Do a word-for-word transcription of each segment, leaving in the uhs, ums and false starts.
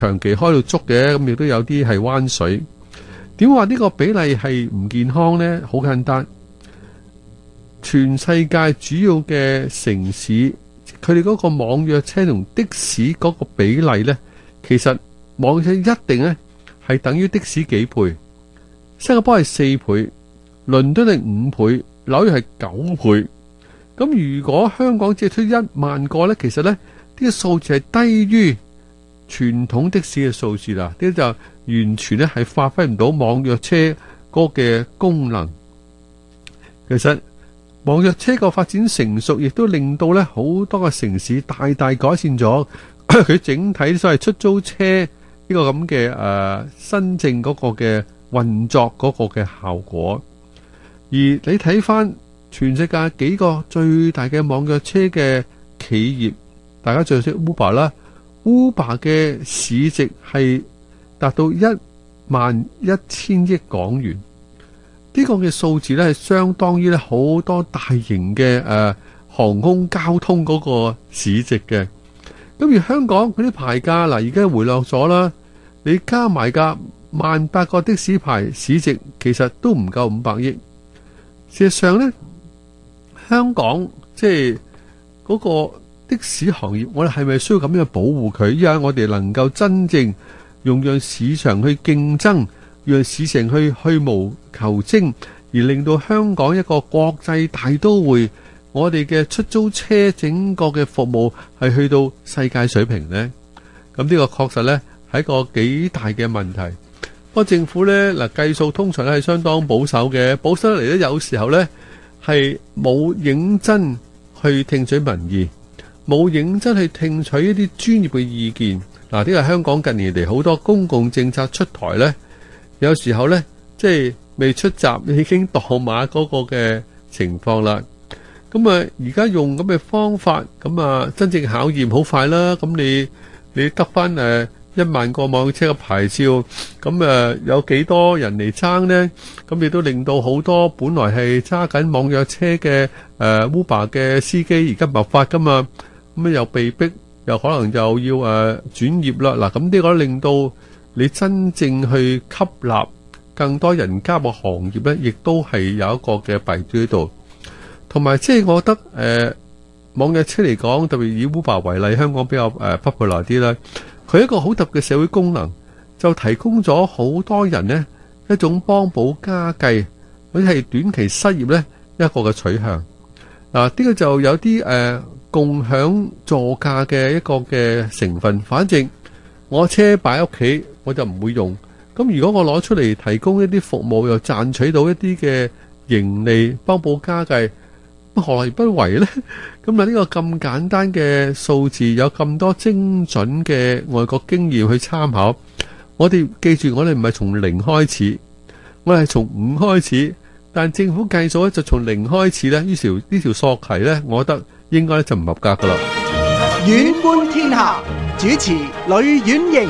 長期開到足嘅，咁亦都有啲係彎水。點話呢個比例係唔健康呢？好簡單，全世界主要嘅城市，佢哋嗰個網約車同的士嗰個比例呢，其實網約車一定呢係等於的士幾倍。新加坡係四倍，倫敦係五倍，紐約係九倍。咁如果香港只係出一萬個呢，其實呢呢個數字係低於傳統的士嘅數字啦。呢就完全呢係發揮唔到網約車嗰嘅功能。其實網約車個發展成熟，亦都令到呢好多個城市大大改善咗佢整體所謂出租車呢個咁嘅誒新政嗰個嘅運作嗰個嘅效果。而你睇翻全世界幾個最大嘅網約車嘅企業，大家最識 Uber 啦。Uber 嘅市值係達到一萬一千億港元，呢個嘅數字咧係相當於咧好多大型嘅誒航空交通嗰個市值嘅。咁而香港嗰啲牌價嗱，而家回落咗啦，你加埋架萬八個的士牌市值，其實都唔夠五百億。事實上咧，香港即係嗰個的士行業，我哋係咪需要咁樣保護佢？因為我哋能夠真正用讓市場去競爭，讓市場去去無求精，而令到香港一個國際大都會，我哋嘅出租車整個嘅服務係去到世界水平呢？咁呢個確實呢係一個幾大嘅問題。不過政府呢嗱計數通常係相當保守嘅，保守得嚟呢有時候呢係冇認真去聽取民意，冇認真去聽取一啲專業嘅意見。嗱，呢個香港近年嚟好多公共政策出台呢，有時候呢即係未出閘已經墮馬嗰個嘅情況啦。咁啊，而家用咁嘅方法，咁啊真正考驗好快啦。咁你你得翻誒一萬個網約車嘅牌照，咁誒有幾多人嚟爭呢？咁亦都令到好多本來係揸緊網約車嘅誒 Uber 嘅司機而家違法噶嘛，咁啊又被逼，又可能又要誒轉業啦。嗱，咁呢個令到你真正去吸納更多人加入行業咧，亦都係有一個嘅弊端喺度。同埋即係我覺得誒、呃、網約車嚟講，特別以 Uber 為例，香港比較誒 popular 啲啦。佢一個好特別嘅社會功能，就提供咗好多人呢一種幫補家計或者係短期失業呢一個嘅取向。嗱、啊，呢、這個就有啲誒、呃、共享座駕嘅一個嘅成分。反正我車擺喺屋企，我就唔會用。咁如果我攞出嚟提供一啲服務，又賺取到一啲嘅盈利，幫補家計，何樂而不為呢？咁啊，呢個咁簡單嘅數字，有咁多精準嘅外國經驗去參考。我哋記住，我哋唔係從零開始，我哋係從五開始。但政府計數咧就從零開始咧，於是呢條數學題咧，我覺得應該就唔合格噶啦。 遠觀天下，主持呂婉瑩，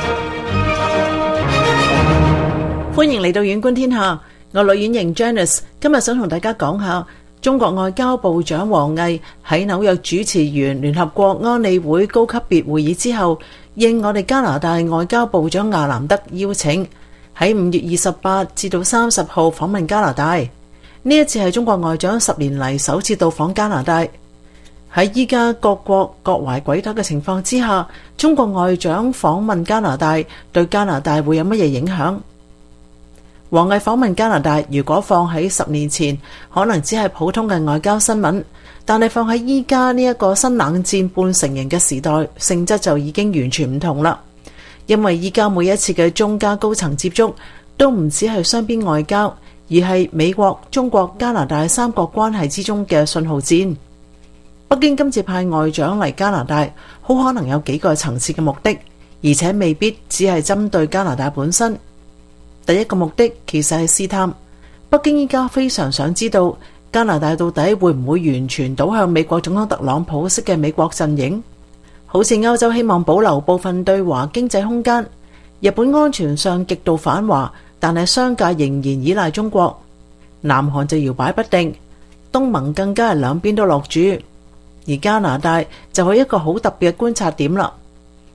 歡迎嚟到遠觀天下。我呂婉瑩 Janice 今日想同大家講下。中國外交部長王毅喺紐約主持完聯合國安理會高級別會議之後，應我哋加拿大外交部長亞南德邀請，喺五月二十八至到三十號訪問加拿大。呢一次係中國外長十年嚟首次到訪加拿大。喺依家各國各懷鬼胎嘅情況之下，中國外長訪問加拿大對加拿大會有乜嘢影響？王毅訪問加拿大，如果放喺十年前，可能只係普通嘅外交新聞，但係放喺依家呢一個新冷戰半成型嘅時代，性質就已經完全唔同啦。因為依家每一次嘅中加高層接觸，都唔只係雙邊外交，而係美國、中國、加拿大三國關係之中嘅信號戰。北京今次派外長嚟加拿大，好可能有幾個層次嘅目的，而且未必只係針對加拿大本身。第一個目的其實係試探，北京依家非常想知道加拿大到底會唔會完全倒向美國總統特朗普式嘅美國陣營，好似歐洲希望保留部分對華經濟空間，日本安全上極度反華，但係商界仍然依賴中國，南韓就搖擺不定，東盟更加係兩邊都落注，而加拿大就係一個好特別嘅觀察點啦。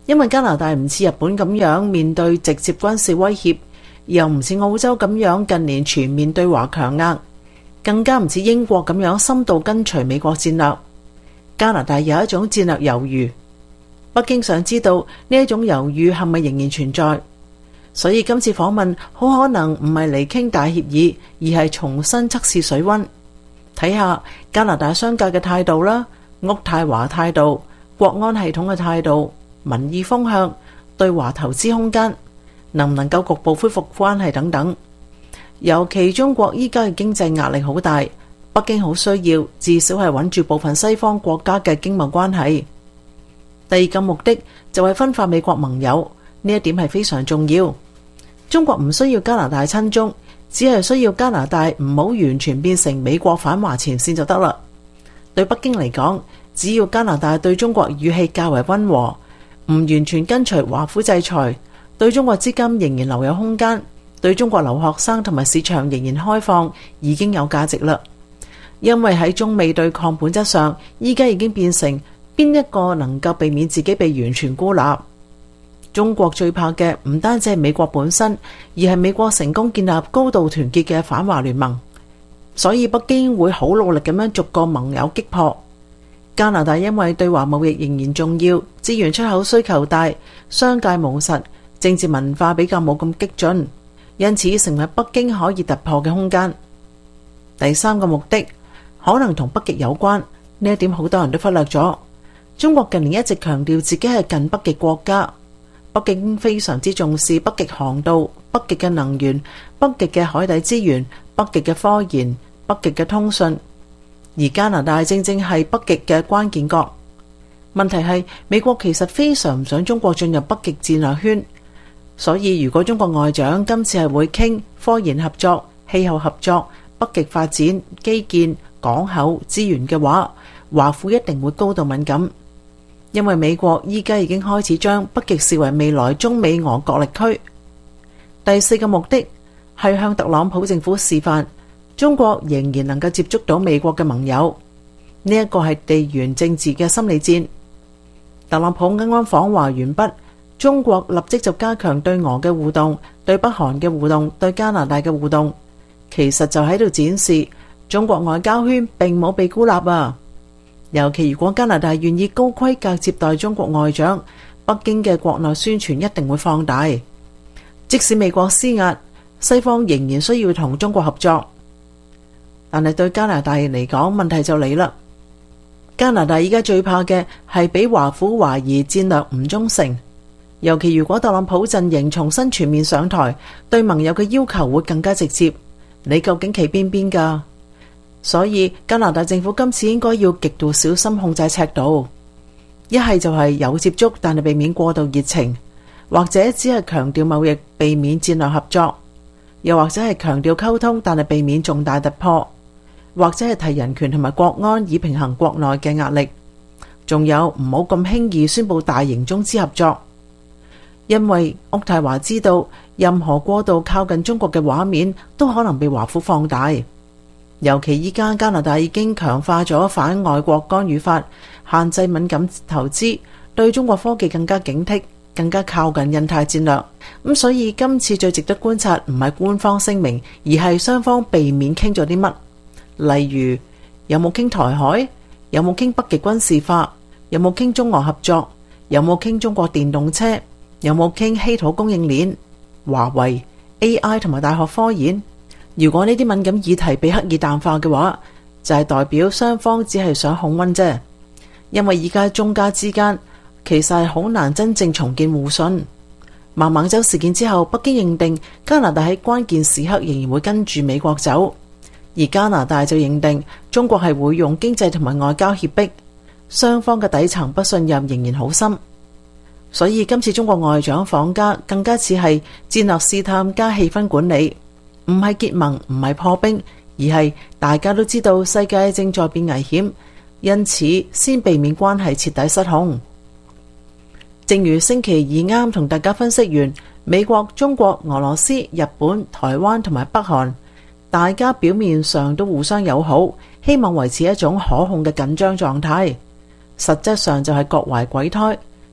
因為加拿大唔似日本咁樣面對直接軍事威脅，又唔似澳洲咁樣近年全面對華強硬，更加唔似英國咁樣深度跟隨美國戰略。加拿大有一種戰略猶豫，北京想知道呢一種猶豫係咪仍然存在，所以今次訪問好可能唔係嚟傾大協議，而係重新測試水溫，睇下加拿大商界嘅態度啦，渥太華態度、國安系統嘅態度、民意風向、對華投資空間，能唔能夠局部恢復關係等等。尤其中國依家嘅經濟壓力好大，北京好需要至少係穩住部分西方國家嘅經貿關係。第二個目的就係分化美國盟友，呢一點係非常重要。中國唔需要加拿大親中，只係需要加拿大唔好完全變成美國反華前線就得啦。對北京嚟講，只要加拿大對中國語氣較為溫和，唔完全跟隨華府制裁，對中國資金仍然留有空間，對中國留學生同埋市場仍然開放，已經有價值啦。因為喺中美對抗本質上，依家已經變成邊一個能夠避免自己被完全孤立。中國最怕嘅唔單止係美國本身，而係美國成功建立高度團結嘅反華聯盟。所以北京會好努力咁樣逐個盟友擊破。加拿大因為對華貿易仍然重要，資源出口需求大，商界務實，政治文化比較冇咁激進，因此成為北京可以突破嘅空間。第三個目的可能同北極有關，呢一點好多人都忽略咗。中國近年一直強調自己係近北極國家，北京非常之重視北極航道、北極嘅能源、北極嘅海底資源、北極嘅科研、北極嘅通訊，而加拿大正正係北極嘅關鍵國。問題係美國其實非常唔想中國進入北極戰略圈，所以如果中國外長今次係會傾科研合作、氣候合作、北極發展、基建、港口、資源嘅話，華府一定會高度敏感。因為美國依家已經開始將北極視為未來中美俄角力區。第四個目的係向特朗普政府示範，中國仍然能夠接觸到美國嘅盟友。呢一個係地緣政治嘅心理戰。特朗普啱啱訪華完畢，中國立即就加強對俄嘅互動、對北韓嘅互動、對加拿大嘅互動，其實就喺度展示中國外交圈並冇被孤立啊！尤其如果加拿大願意高規格接待中國外長，北京嘅國內宣傳一定會放大。即使美國施壓，西方仍然需要同中國合作。但係對加拿大人嚟講，問題就嚟啦。加拿大依家最怕嘅係俾華府懷疑戰略唔忠誠，尤其如果特朗普陣營重新全面上台，對盟友嘅要求會更加直接。你究竟企邊邊㗎？所以加拿大政府今次應該要極度小心控制尺度，一係就係有接觸，但係避免過度熱情，或者只係強調貿易，避免戰略合作，又或者係強調溝通，但係避免重大突破，或者係提人權同埋國安以平衡國內嘅壓力。仲有唔好咁輕易宣布大型中資合作，因為渥太華知道任何過度靠近中國嘅畫面都可能被華府放大。尤其依家加拿大已經強化咗反外國干預法，限制敏感投資，對中國科技更加警惕，更加靠近印太戰略。咁所以今次最值得觀察唔係官方聲明，而係雙方避免傾咗啲乜。例如有冇傾台海，有冇傾北極軍事化，有冇傾中俄合作，有冇傾中國電動車，有冇傾稀土供應鏈、華為、A I 同埋大學科研。如果呢啲敏感議題被刻意淡化嘅話，就係代表雙方只係想控溫啫。因為而家中加之間其實係好難真正重建互信。孟晚舟事件之後，北京認定加拿大喺關鍵時刻仍然會跟住美國走，而加拿大就認定中國係會用經濟同埋外交脅迫，雙方嘅底層不信任仍然好深。所以今次中國外長訪加更加似係戰略試探加氣氛管理。唔係結盟，唔係破冰，而係大家都知道世界正在變危險，因此先避免關係徹底失控。正如星期二啱同大家分析完，美國、中國、俄羅斯、日本、台灣同埋北韓，大家表面上都互相友好，希望維持一種可控嘅緊張狀態，實質上就係各懷鬼胎，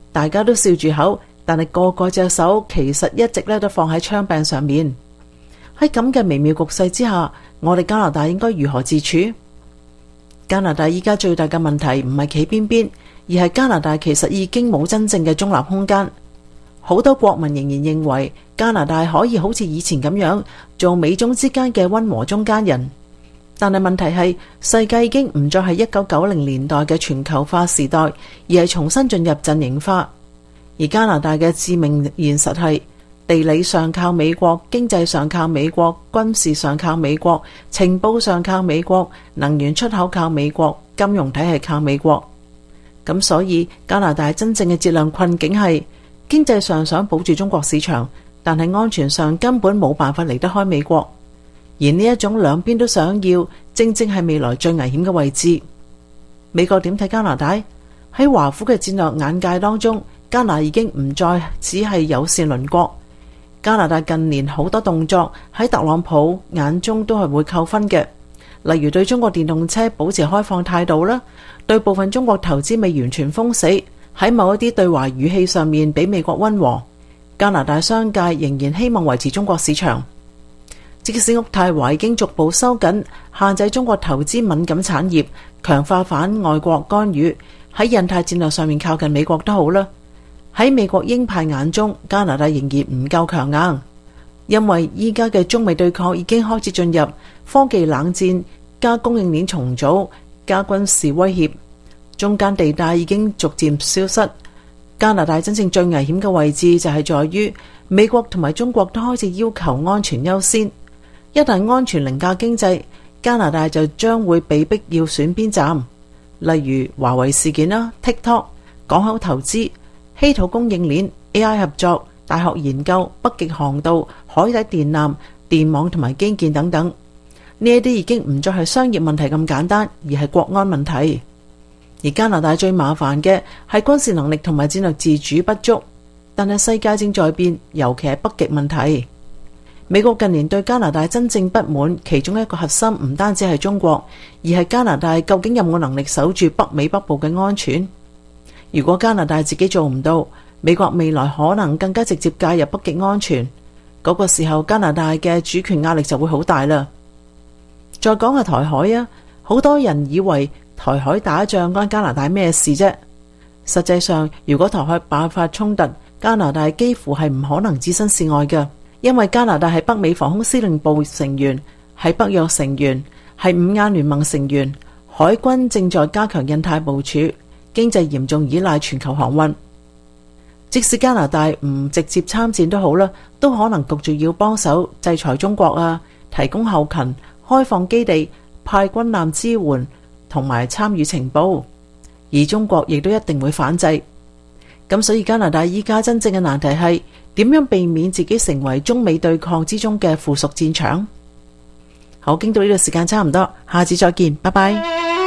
大家都笑住口，但係個個隻手其實一直咧都放喺槍柄上面。喺咁嘅微妙局勢之下，我哋加拿大應該如何自處？加拿大依家最大嘅問題唔係企邊邊，而係加拿大其實已經冇真正嘅中立空間。好多國民仍然認為加拿大可以好似以前咁樣做美中之間嘅溫和中間人，但係問題係世界已經唔再係一九九零年代嘅全球化時代，而係重新進入陣營化。而加拿大嘅致命現實係地理上靠美國，經濟上靠美國，軍事上靠美國，情報上靠美國，能源出口靠美國，金融體系靠美國。咁所以加拿大真正嘅質量困境係經濟上想保住中國市場，但係安全上根本冇辦法離得開美國。而呢一種兩邊都想要，正正係未來最危險嘅位置。美國點睇加拿大？喺華府嘅戰略眼界當中，加拿大已經唔再只係友善鄰國。加拿大近年好多動作喺特朗普眼中都係會扣分嘅，例如對中國電動車保持開放態度啦，對部分中國投資未完全封死，喺某一啲對華語氣上面比美國溫和。加拿大商界仍然希望維持中國市場，即使渥太華已經逐步收緊限制中國投資敏感產業，強化反外國干預，喺印太戰略上面靠近美國都好啦。喺美國鷹派眼中，加拿大仍然唔夠強硬，因為依家嘅中美對抗已經開始進入科技冷戰加供應鏈重組加軍事威脅，中間地帶已經逐漸消失。加拿大真正最危險嘅位置就係在於美國同埋中國都開始要求安全優先，一旦安全凌駕經濟，加拿大就將會被逼要選邊站，例如華為事件啦、TikTok、港口投資、稀土供應鏈、A I 合作、大學研究、北極航道、海底電纜、電網同埋基建等等，呢一啲已經唔再係商業問題咁簡單，而係國安問題。而加拿大最麻煩嘅係軍事能力同埋戰略自主不足，但係世界正在變，尤其係北極問題。美國近年對加拿大真正不滿，其中一個核心唔單止係中國，而係加拿大究竟有冇能力守住北美北部嘅安全。如果加拿大自己做唔到，美國未來可能更加直接介入北極安全，嗰個時候加拿大嘅主權壓力就會好大啦。再講下台海啊，好多人以為台海打仗關加拿大咩事啫？實際上，如果台海爆發衝突，加拿大幾乎係唔可能置身事外嘅，因為加拿大係北美防空司令部成員，係北約成員，係五眼聯盟成員，海軍正在加強印太部署，經濟嚴重依賴全球航運。即使加拿大唔直接參戰都好啦，都可能焗住要幫手制裁中國啊，提供後勤、開放基地、派軍艦支援同埋參與情報，而中國亦都一定會反制。咁所以加拿大依家真正嘅難題係點樣避免自己成為中美對抗之中嘅附屬戰場。好，經到呢度時間差唔多，下次再見，拜拜。